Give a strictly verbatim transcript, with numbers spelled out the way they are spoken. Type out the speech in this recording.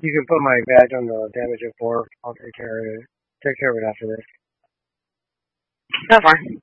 You can put my badge on the damage at four. I'll take care of it. Take care of it after this. Go for it.